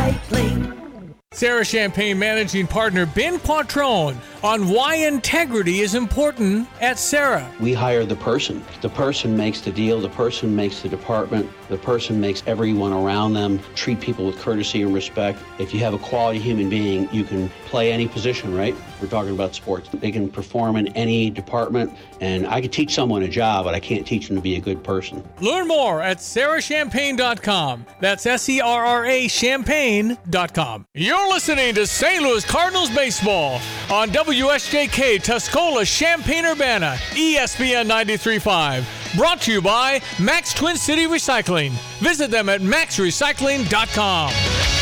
Recycling. Sarah Champagne Managing Partner Ben Quattrone on why integrity is important at Sarah. We hire the person. The person makes the deal. The person makes the department. The person makes everyone around them treat people with courtesy and respect. If you have a quality human being, you can play any position, right? We're talking about sports. They can perform in any department, and I could teach someone a job, but I can't teach them to be a good person. Learn more at sarahchampagne.com. That's SERRA champagne.com. You're listening to St. Louis Cardinals baseball on WSJK Tuscola, Champaign-Urbana, ESPN 93.5. Brought to you by Max Twin City Recycling. Visit them at maxrecycling.com.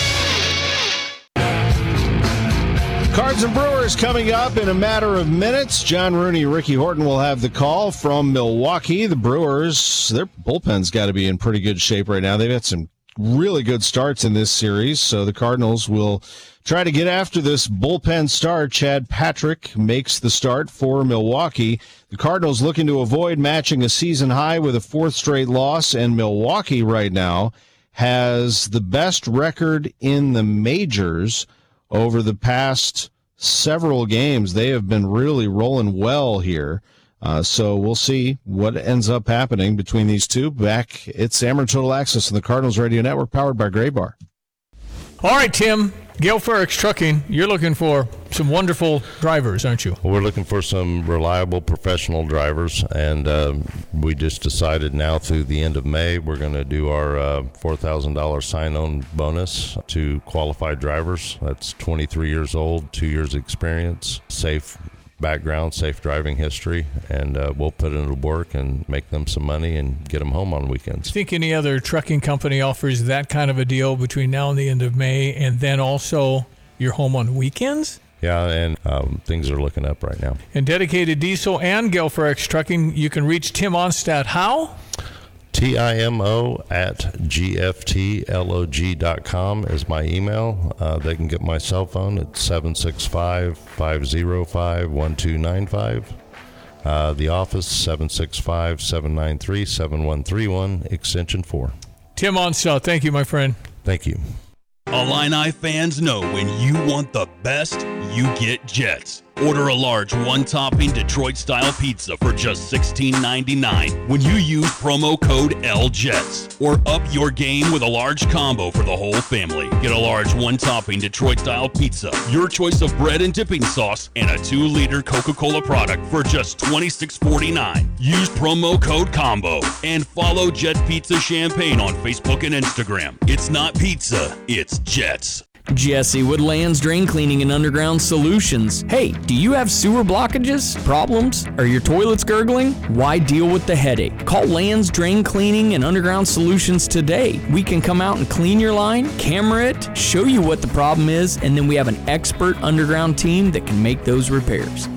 Cards and Brewers coming up in a matter of minutes. John Rooney, Ricky Horton will have the call from Milwaukee. The Brewers, their bullpen's got to be in pretty good shape right now. They've had some really good starts in this series, so the Cardinals will try to get after this bullpen start. Chad Patrick makes the start for Milwaukee. The Cardinals looking to avoid matching a season high with a fourth straight loss, and Milwaukee right now has the best record in the majors over the past several games. They have been really rolling well here. So we'll see what ends up happening between these two. Back, it's Ameren Total Access on the Cardinals Radio Network, powered by Gray Bar. All right, Tim. Gale Ferrex Trucking, you're looking for some wonderful drivers, aren't you? We're looking for some reliable professional drivers, and we just decided now through the end of May we're going to do our $4,000 sign-on bonus to qualified drivers. That's 23 years old, 2 years experience, safe background, safe driving history, and we'll put it into work and make them some money and get them home on weekends. Do you think any other trucking company offers that kind of a deal between now and the end of May, and then also you're home on weekends? Yeah, and things are looking up right now. And Dedicated Diesel and Gale Ferrex Trucking, you can reach Tim Onstadt how? TIMO@GFTLOG.com is my email. They can get my cell phone at 765-505-1295. The office, 765-793-7131, extension 4. Tim Onstadt, thank you, my friend. Thank you. Illini fans know when you want the best, you get Jets. Order a large one-topping Detroit-style pizza for just $16.99 when you use promo code LJETS. Or up your game with a large combo for the whole family. Get a large one-topping Detroit-style pizza, your choice of bread and dipping sauce, and a 2-liter Coca-Cola product for just $26.49. Use promo code COMBO and follow Jet Pizza Champagne on Facebook and Instagram. It's not pizza, it's Jets. Jesse with Lands Drain Cleaning and Underground Solutions. Hey, do you have sewer blockages, problems? Are your toilets gurgling? Why deal with the headache? Call Lands Drain Cleaning and Underground Solutions today. We can come out and clean your line, camera it, show you what the problem is, and then we have an expert underground team that can make those repairs.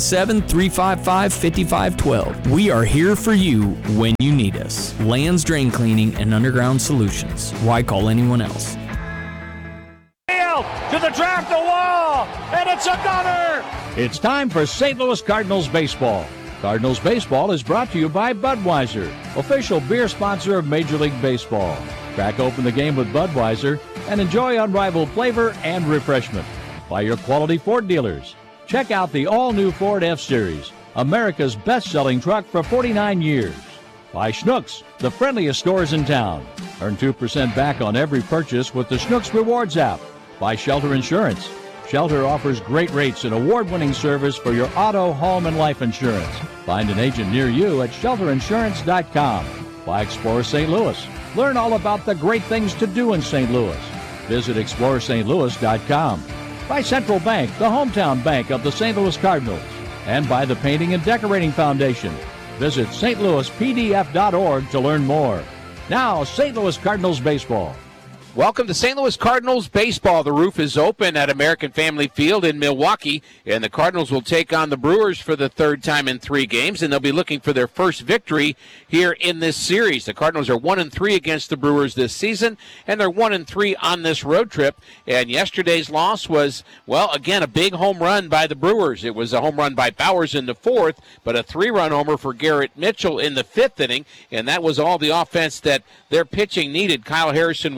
217-355-5512. We are here for you when you need us. Lands Drain Cleaning and Underground Solutions. Why call anyone else? To the track, the wall, and it's a gunner! It's time for St. Louis Cardinals baseball. Cardinals baseball is brought to you by Budweiser, official beer sponsor of Major League Baseball. Crack open the game with Budweiser and enjoy unrivaled flavor and refreshment. By your quality Ford dealers. Check out the all-new Ford F-Series, America's best-selling truck for 49 years. By Schnucks, the friendliest stores in town. Earn 2% back on every purchase with the Schnucks Rewards app. By Shelter Insurance. Shelter offers great rates and award-winning service for your auto, home, and life insurance. Find an agent near you at shelterinsurance.com. By Explorer St. Louis. Learn all about the great things to do in St. Louis. Visit explorerstlouis.com. By Central Bank, the hometown bank of the St. Louis Cardinals. And by the Painting and Decorating Foundation. Visit stlouispdf.org to learn more. Now, St. Louis Cardinals baseball. Welcome to St. Louis Cardinals baseball. The roof is open at American Family Field in Milwaukee, and the Cardinals will take on the Brewers for the third time in 3 games, and they'll be looking for their first victory here in this series. The Cardinals are 1-3 against the Brewers this season, and they're 1-3 on this road trip. And yesterday's loss was, well, again, a big home run by the Brewers. It was a home run by Bowers in the 4th, but a 3-run homer for Garrett Mitchell in the 5th inning, and that was all the offense that their pitching needed. Kyle Harrison was good.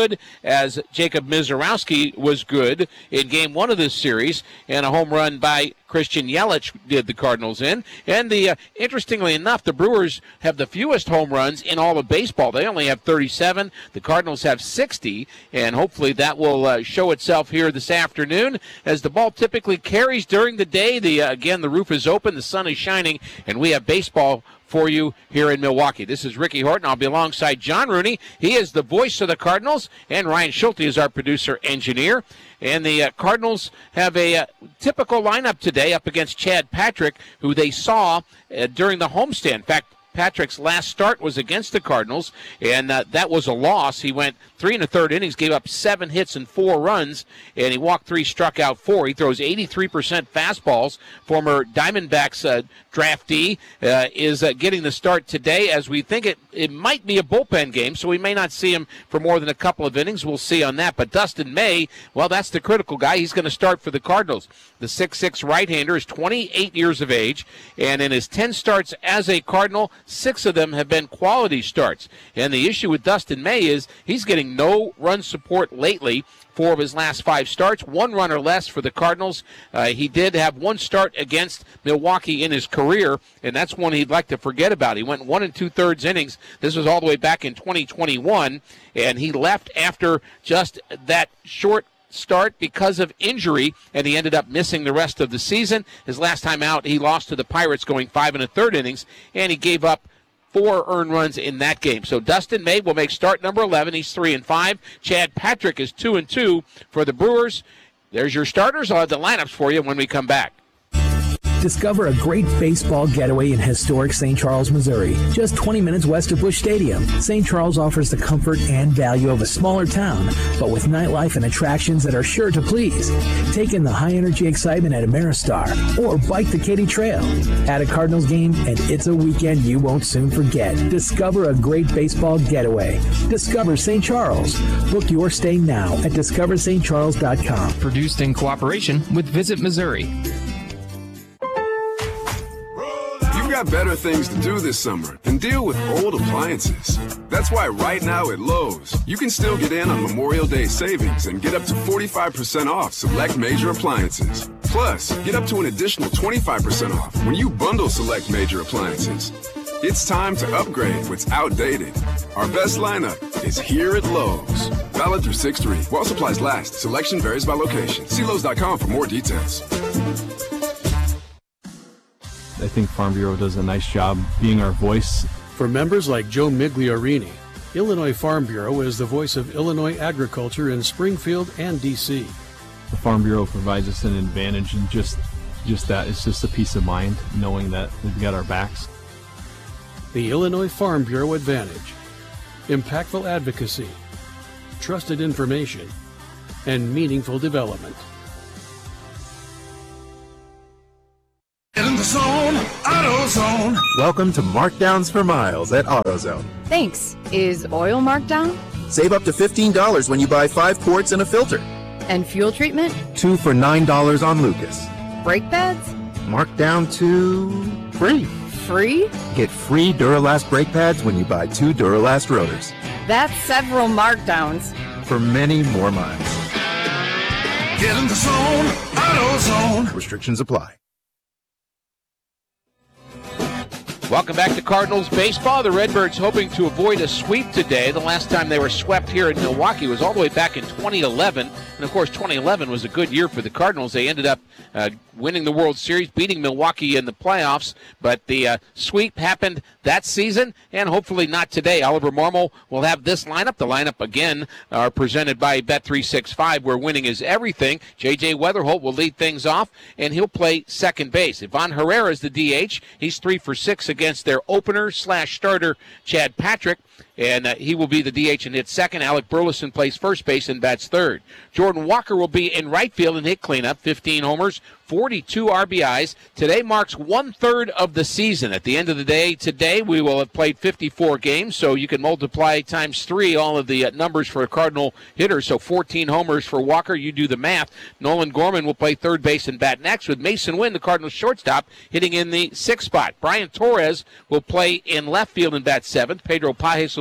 good as Jacob Mizorowski was good in game 1 of this series, and a home run by Christian Yelich did the Cardinals in. And interestingly enough, the Brewers have the fewest home runs in all of baseball. They only have 37. The Cardinals have 60, and hopefully that will show itself here this afternoon as the ball typically carries during the day. Again, the roof is open, the sun is shining, and we have baseball for you here in Milwaukee. This is Ricky Horton. I'll be alongside John Rooney. He is the voice of the Cardinals, and Ryan Schulte is our producer engineer. And the Cardinals have a typical lineup today up against Chad Patrick, who they saw during the homestand. In fact, Patrick's last start was against the Cardinals, and that was a loss. He went 3 1/3 innings, gave up 7 hits and 4 runs, and he walked 3, struck out 4. He throws 83% fastballs. Former Diamondbacks draftee is getting the start today, as we think it might be a bullpen game, so we may not see him for more than a couple of innings. We'll see on that. But Dustin May, well, that's the critical guy. He's going to start for the Cardinals. The 6'6" right-hander is 28 years of age, and in his 10 starts as a Cardinal, 6 of them have been quality starts. And the issue with Dustin May is he's getting no run support lately. 4 of his last 5 starts, 1 run or less for the Cardinals. He did have 1 start against Milwaukee in his career, and that's one he'd like to forget about. He went 1 2/3 innings. This was all the way back in 2021, and he left after just that short start because of injury, and he ended up missing the rest of the season. His last time out, he lost to the Pirates going 5 1/3 innings, and he gave up 4 earned runs in that game. So Dustin May will make start number 11. He's 3-5. Chad Patrick is 2-2 for the Brewers. There's your starters. I'll have the lineups for you when we come back. Discover a great baseball getaway in historic St. Charles, Missouri, just 20 minutes west of Busch Stadium. St. Charles offers the comfort and value of a smaller town, but with nightlife and attractions that are sure to please. Take in the high-energy excitement at Ameristar or bike the Katy Trail. At a Cardinals game, and it's a weekend you won't soon forget. Discover a great baseball getaway. Discover St. Charles. Book your stay now at discoverstcharles.com. Produced in cooperation with Visit Missouri. You've got better things to do this summer than deal with old appliances. That's why right now at Lowe's, you can still get in on Memorial Day savings and get up to 45% off select major appliances. Plus, get up to an additional 25% off when you bundle select major appliances. It's time to upgrade what's outdated. Our best lineup is here at Lowe's. Valid through 6/3. While supplies last, selection varies by location. See Lowe's.com for more details. I think Farm Bureau does a nice job being our voice. For members like Joe Migliorini, Illinois Farm Bureau is the voice of Illinois agriculture in Springfield and D.C. The Farm Bureau provides us an advantage, and just that. It's just a peace of mind knowing that they've got our backs. The Illinois Farm Bureau Advantage. Impactful advocacy, trusted information, and meaningful development. In the zone, AutoZone. Welcome to Markdowns for Miles at AutoZone. Thanks. Is oil marked down? Save up to $15 when you buy 5 quarts and a filter. And fuel treatment? 2 for $9 on Lucas. Brake pads? Marked down to free. Free? Get free Duralast brake pads when you buy 2 Duralast rotors. That's several markdowns. For many more miles. Get in the zone, AutoZone. Restrictions apply. Welcome back to Cardinals baseball. The Redbirds hoping to avoid a sweep today. The last time they were swept here in Milwaukee was all the way back in 2011. And, of course, 2011 was a good year for the Cardinals. They ended up winning the World Series, beating Milwaukee in the playoffs. But the sweep happened that season, and hopefully not today. Oliver Marmol will have this lineup. The lineup, again, are presented by Bet365, where winning is everything. J.J. Weatherholt will lead things off, and he'll play second base. Ivan Herrera is the DH. He's 3 for 6 against their opener/starter, Chad Patrick. And he will be the DH and hit second. Alec Burleson plays first base and bats third. Jordan Walker will be in right field and hit cleanup. 15 homers, 42 RBIs. Today marks 1/3 of the season. At the end of the day, today we will have played 54 games, so you can multiply times 3 all of the numbers for a Cardinal hitter. So 14 homers for Walker. You do the math. Nolan Gorman will play third base and bat next, with Mason Wynn, the Cardinals shortstop, hitting in the 6th spot. Brian Torres will play in left field and bat 7th. Pedro Pajes will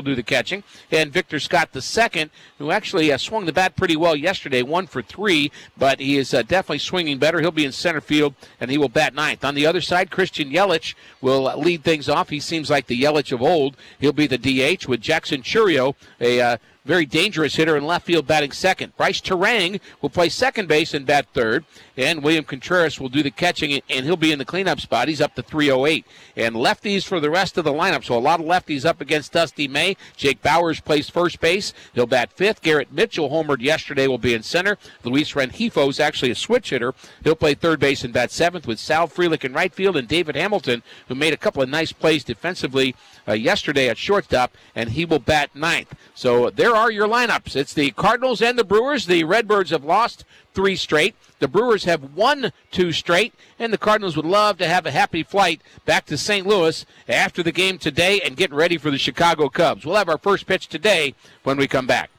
do the catching. And Victor Scott II, who actually swung the bat pretty well yesterday, 1 for 3, but he is definitely swinging better. He'll be in center field, and he will bat ninth. On the other side, Christian Yelich will lead things off. He seems like the Yelich of old. He'll be the DH with Jackson Churio, a very dangerous hitter in left field, batting second. Bryce Terang will play second base and bat third. And William Contreras will do the catching, and he'll be in the cleanup spot. He's up to 308. And lefties for the rest of the lineup. So a lot of lefties up against Dusty May. Jake Bowers plays first base. He'll bat fifth. Garrett Mitchell homered yesterday, will be in center. Luis Rengifo is actually a switch hitter. He'll play third base and bat seventh with Sal Frelick in right field and David Hamilton, who made a couple of nice plays defensively yesterday at shortstop, and he will bat ninth. So there are your lineups. It's the Cardinals and the Brewers. The Redbirds have lost 3 straight. The Brewers have won 2 straight, and the Cardinals would love to have a happy flight back to St. Louis after the game today and get ready for the Chicago Cubs. We'll have our first pitch today when we come back.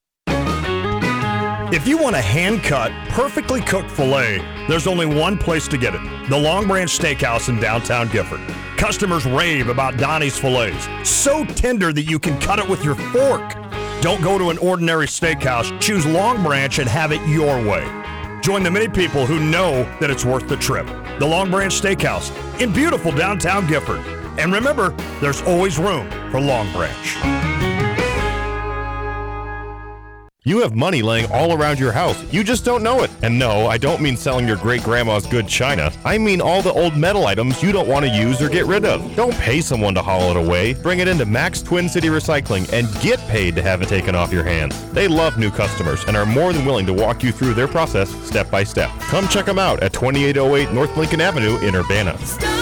If you want a hand-cut, perfectly cooked filet, there's only one place to get it, the Long Branch Steakhouse in downtown Gifford. Customers rave about Donnie's fillets, so tender that you can cut it with your fork. Don't go to an ordinary steakhouse. Choose Long Branch and have it your way. Join the many people who know that it's worth the trip. The Long Branch Steakhouse in beautiful downtown Gifford. And remember, there's always room for Long Branch. You have money laying all around your house. You just don't know it. And no, I don't mean selling your great-grandma's good china. I mean all the old metal items you don't want to use or get rid of. Don't pay someone to haul it away. Bring it into Max Twin City Recycling and get paid to have it taken off your hands. They love new customers and are more than willing to walk you through their process step by step. Come check them out at 2808 North Lincoln Avenue in Urbana.